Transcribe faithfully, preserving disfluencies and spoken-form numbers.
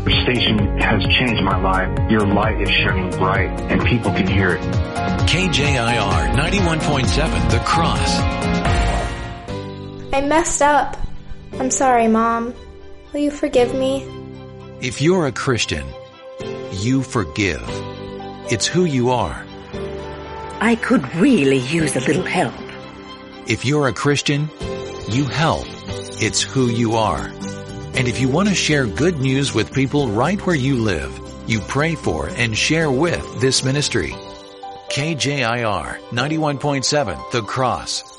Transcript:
station has changed my life. Your light is shining bright, and people can hear it. K J I R ninety-one point seven, The Cross. I messed up. I'm sorry, Mom. Will you forgive me? If you're a Christian, you forgive. It's who you are. I could really use a little help. If you're a Christian, you help. It's who you are. And if you want to share good news with people right where you live, you pray for and share with this ministry. K J I R ninety-one point seven, The Cross.